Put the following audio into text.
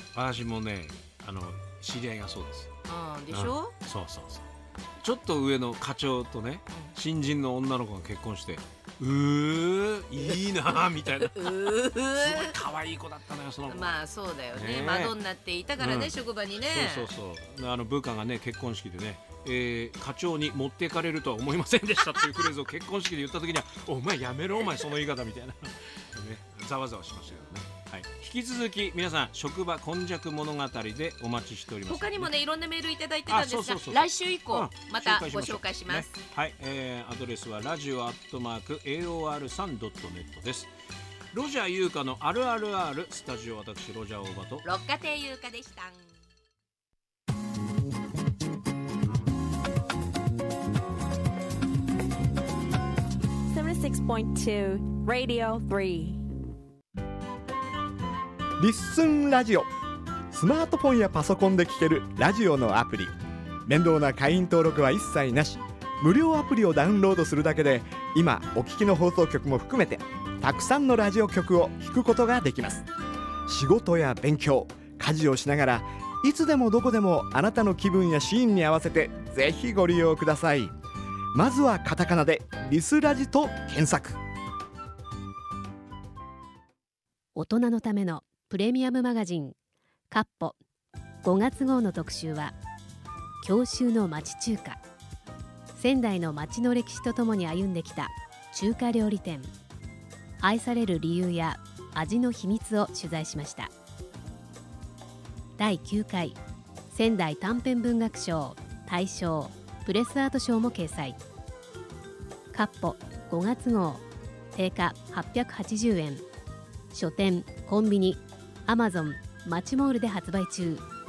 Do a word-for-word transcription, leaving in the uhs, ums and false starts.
私もね、あの知り合いがそうです。 あーでしょ、 うん、そうそうそう。ちょっと上の課長とね、新人の女の子が結婚して、うーいいなみたいなすごい可愛い子だったのよ、その子。 まあそうだよね、 ねマドンナっていたからね、 うん職場にね。 そうそうそう。あの部下がね、結婚式でね、えー課長に持っていかれるとは思いませんでしたっていうフレーズを結婚式で言った時には、お前やめろお前その言い方みたいなね、ざわざわしましたけどね。はい、引き続き皆さん、職場今昔物語でお待ちしております。 他にもね、いろんなメールいただいてたんですが、 あそうそうそう来週以降、 うんまたご紹介しましょう紹介します、 ね。はい、えーアドレスはラジオアットマーク エーオーアールスリードットネット です。ロジャー優香のあるある R スタジオ、私ロジャー大場と六花亭優香でした。 セブンティーシックスポイントツー Radio スリー。 リッスンラジオ、スマートフォンやパソコンで聴けるラジオのアプリ。面倒な会員登録は一切なし、無料アプリをダウンロードするだけで、今お聞きの放送局も含めてたくさんのラジオ局を聴くことができます。仕事や勉強、家事をしながらいつでもどこでもあなたの気分やシーンに合わせてぜひご利用ください。まずはカタカナでリスラジと検索。 大人のためのプレミアムマガジンカッポごがつ号の特集は、郷愁の町中華。仙台の町の歴史とともに歩んできた中華料理店、愛される理由や味の秘密を取材しました。だいきゅうかい仙台短編文学賞大賞プレスアート賞も掲載。カッポごがつ号、定価はっぴゃくはちじゅうえん、書店、コンビニ、アマゾン、マチモールで発売中。